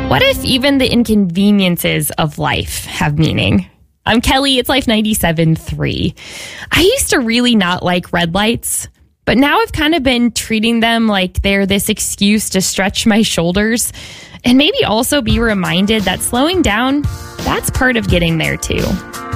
What if even the inconveniences of life have meaning? I'm Kelly, it's Life 97.3. I used to really not like red lights, but now I've kind of been treating them like they're this excuse to stretch my shoulders and maybe also be reminded that slowing down, that's part of getting there too.